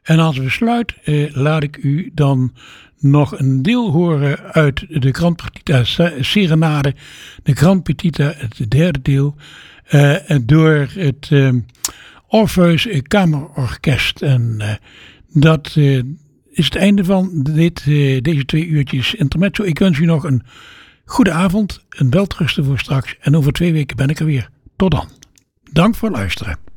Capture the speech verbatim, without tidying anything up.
En als besluit eh, laat ik u dan nog een deel horen uit de Grand Partita Serenade. De Grand Partita, het derde deel, eh, door het eh, Orpheus Kamerorkest. En eh, dat eh, is het einde van dit, eh, deze twee uurtjes intermezzo. Ik wens u nog een goede avond, een welterusten voor straks. En over twee weken ben ik er weer. Tot dan. Dank voor het luisteren.